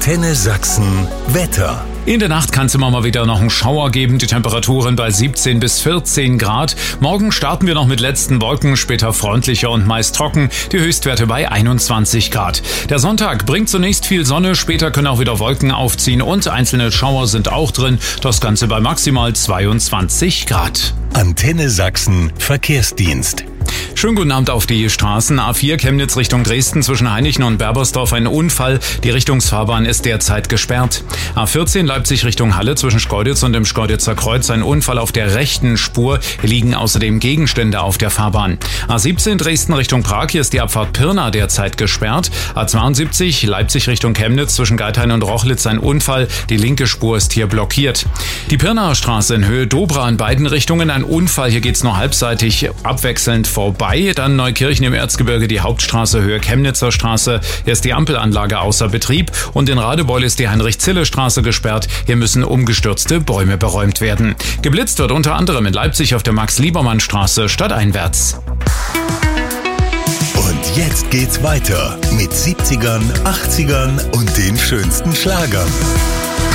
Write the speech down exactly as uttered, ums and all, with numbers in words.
Antenne Sachsen Wetter. In der Nacht kann es immer mal wieder noch einen Schauer geben, die Temperaturen bei siebzehn bis vierzehn Grad. Morgen starten wir noch mit letzten Wolken, später freundlicher und meist trocken, die Höchstwerte bei einundzwanzig Grad. Der Sonntag bringt zunächst viel Sonne, später können auch wieder Wolken aufziehen und einzelne Schauer sind auch drin, das Ganze bei maximal zweiundzwanzig Grad. Antenne Sachsen Verkehrsdienst. Schönen guten Abend auf die Straßen. A vier Chemnitz Richtung Dresden zwischen Hainichen und Berbersdorf ein Unfall. Die Richtungsfahrbahn ist derzeit gesperrt. A vierzehn Leipzig Richtung Halle zwischen Schkeuditz und dem Schkeuditzer Kreuz ein Unfall auf der rechten Spur. Hier liegen außerdem Gegenstände auf der Fahrbahn. A siebzehn Dresden Richtung Prag, hier ist die Abfahrt Pirna derzeit gesperrt. A zweiundsiebzig Leipzig Richtung Chemnitz zwischen Geithain und Rochlitz ein Unfall. Die linke Spur ist hier blockiert. Die Pirnaer Straße in Höhe Dobra in beiden Richtungen ein Unfall. Hier geht's nur halbseitig abwechselnd vorbei. Dann Neukirchen im Erzgebirge, die Hauptstraße Höhe Chemnitzer Straße. Hier ist die Ampelanlage außer Betrieb und in Radebeul ist die Heinrich-Zille-Straße gesperrt. Hier müssen umgestürzte Bäume beräumt werden. Geblitzt wird unter anderem in Leipzig auf der Max-Liebermann-Straße stadteinwärts. Und jetzt geht's weiter mit siebzigern, achtzigern und den schönsten Schlagern.